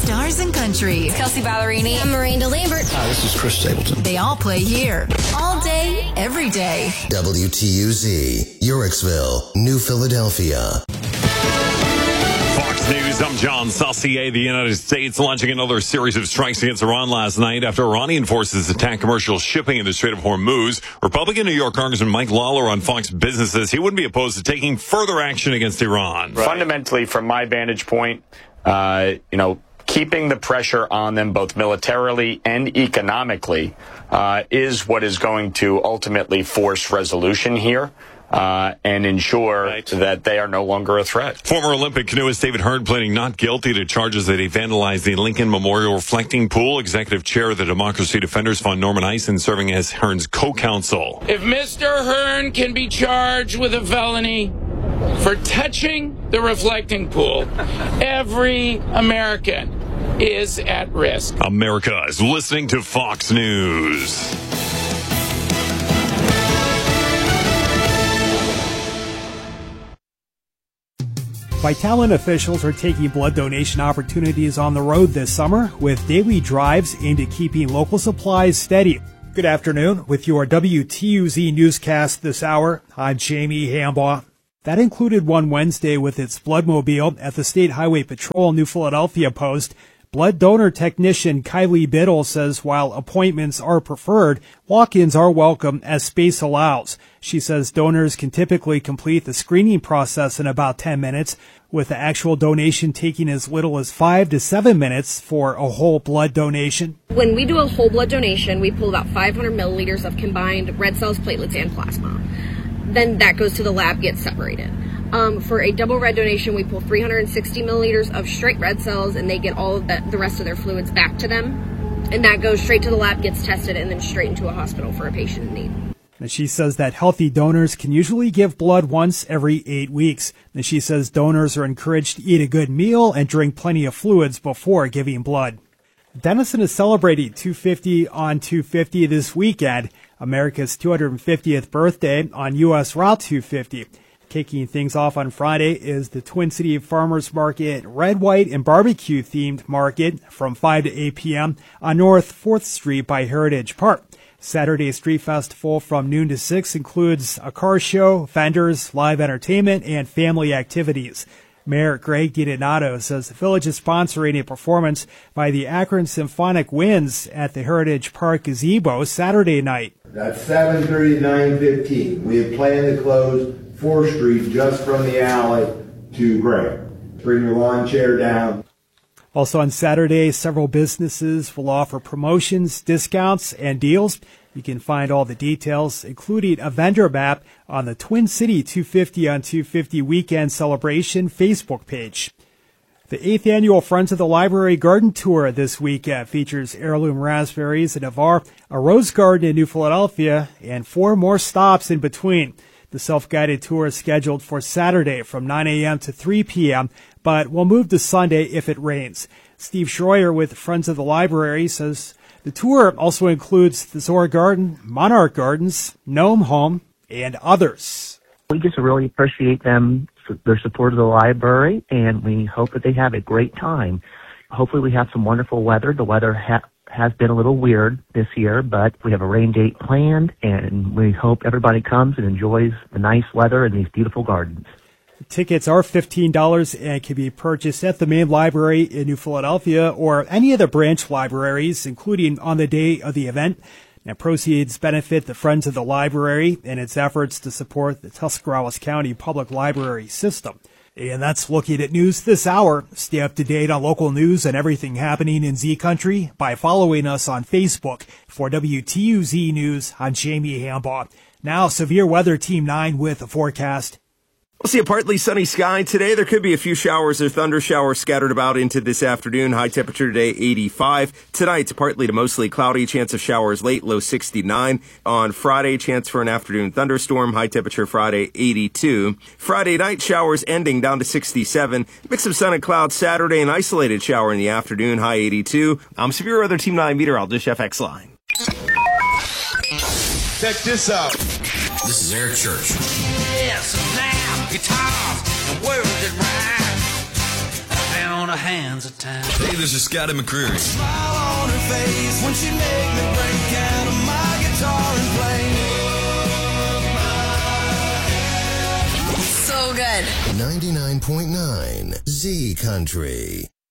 Stars and Country. Kelsey Ballerini. I'm Miranda Lambert. Hi, this is Chris Stapleton. They all play here. All day, every day. WTUZ, Eurexville, New Philadelphia. Fox News, I'm John Saucier. The United States launching another series of strikes against Iran last night after Iranian forces attacked commercial shipping in the Strait of Hormuz. Republican New York Congressman Mike Lawler on Fox Business says he wouldn't be opposed to taking further action against Iran. Right. Fundamentally, from my vantage point, keeping the pressure on them both militarily and economically is what is going to ultimately force resolution here. And ensure that they are no longer a threat. Former Olympic canoeist David Hearn pleading not guilty to charges that he vandalized the Lincoln Memorial reflecting pool. Executive chair of the Democracy Defenders Fund, Norman Eisen, serving as Hearn's co-counsel. If Mr. Hearn can be charged with a felony for touching the reflecting pool, every American is at risk. America is listening to Fox News. Vitalant officials are taking blood donation opportunities on the road this summer with daily drives aimed at keeping local supplies steady. Good afternoon. With your WTUZ newscast this hour, I'm Jamie Hambaugh. That included one Wednesday with its Bloodmobile at the State Highway Patrol New Philadelphia post. Blood donor technician Kylie Biddle says while appointments are preferred, walk-ins are welcome as space allows. She says donors can typically complete the screening process in about 10 minutes, with the actual donation taking as little as 5 to 7 minutes for a whole blood donation. When we do a whole blood donation, we pull about 500 milliliters of combined red cells, platelets, and plasma. Then that goes to the lab, gets separated. For a double red donation, we pull 360 milliliters of straight red cells, and they get all of the rest of their fluids back to them. And that goes straight to the lab, gets tested, and then straight into a hospital for a patient in need. And she says that healthy donors can usually give blood once every 8 weeks. And she says donors are encouraged to eat a good meal and drink plenty of fluids before giving blood. Denison is celebrating 250 on 250 this weekend, America's 250th birthday on U.S. Route 250. Kicking things off on Friday is the Twin City Farmers Market Red, White, and Barbecue themed market from 5 to 8 p.m. on North 4th Street by Heritage Park. Saturday's Street Festival from noon to 6 includes a car show, vendors, live entertainment, and family activities. Mayor Greg DiDonato says the village is sponsoring a performance by the Akron Symphonic Winds at the Heritage Park Gazebo Saturday night. That's 7:30 to 9:15. We have planned to close 4th Street just from the alley to Greg. Bring your lawn chair down. Also on Saturday, several businesses will offer promotions, discounts, and deals. You can find all the details, including a vendor map, on the Twin City 250 on 250 Weekend Celebration Facebook page. The 8th annual Friends of the Library Garden Tour this weekend features heirloom raspberries in Navarre, a rose garden in New Philadelphia, and 4 more stops in between. The self-guided tour is scheduled for Saturday from 9 a.m. to 3 p.m., but will move to Sunday if it rains. Steve Schroyer with Friends of the Library says the tour also includes the Zora Garden, Monarch Gardens, Gnome Home, and others. We just really appreciate them, their support of the library, and we hope that they have a great time. Hopefully we have some wonderful weather. The weather has been a little weird this year, but we have a rain date planned, and we hope everybody comes and enjoys the nice weather and these beautiful gardens. Tickets are $15 and can be purchased at the main library in New Philadelphia or any of the branch libraries, including on the day of the event. Now, proceeds benefit the Friends of the Library in its efforts to support the Tuscarawas County Public Library system. And that's looking at news this hour. Stay up to date on local news and everything happening in Z Country by following us on Facebook. For WTUZ News, I'm Jamie Hambaugh. Now, Severe Weather Team 9 with a forecast. We'll see a partly sunny sky today. There could be a few showers or thunder showers scattered about into this afternoon. High temperature today, 85. Tonight, partly to mostly cloudy. Chance of showers late, low 69. On Friday, chance for an afternoon thunderstorm. High temperature Friday, 82. Friday night, showers ending down to 67. Mix of sun and clouds Saturday. An isolated shower in the afternoon. High 82. I'm Severe Weather Team 9 meteorologist FX Line. Check this out. This is Eric Church. Yes, now guitars and words that rhyme. Down her hands are tied. Hey, this is Scotty McCreery. Smile on her face when she make me break out of my guitar and play. So good. 99.9 Z Country.